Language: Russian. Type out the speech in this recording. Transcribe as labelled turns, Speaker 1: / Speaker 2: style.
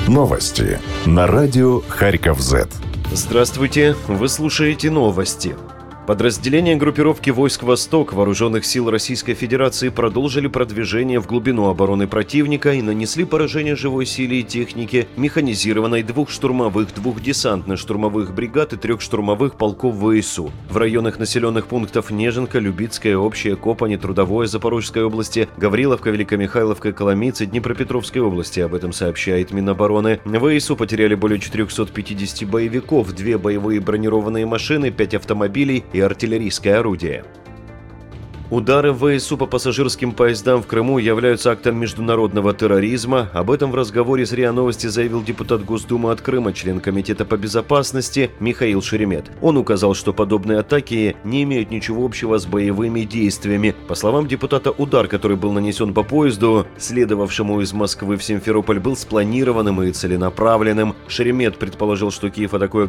Speaker 1: Новости на радио Харьков-Z.
Speaker 2: Здравствуйте, вы слушаете новости. Подразделения группировки войск «Восток» Вооруженных сил Российской Федерации продолжили продвижение в глубину обороны противника и нанесли поражение живой силе и технике механизированной 2 штурмовых, 2 десантно-штурмовых бригад и 3 штурмовых полков ВСУ в районах населенных пунктов Неженка, Любицкая, Общая, Копани, Трудовое Запорожской области, Гавриловка, Великомихайловка, Коломицы, Днепропетровской области. Об этом сообщает Минобороны. ВСУ потеряли более 450 боевиков, 2 боевые бронированные машины, 5 автомобилей и артиллерийское орудие. Удары ВСУ по пассажирским поездам в Крыму являются актом международного терроризма. Об этом в разговоре с РИА Новости заявил депутат Госдумы от Крыма, член Комитета по безопасности Михаил Шеремет. Он указал, что подобные атаки не имеют ничего общего с боевыми действиями. По словам депутата, удар, который был нанесен по поезду, следовавшему из Москвы в Симферополь, был спланированным и целенаправленным. Шеремет предположил, что Киев атакует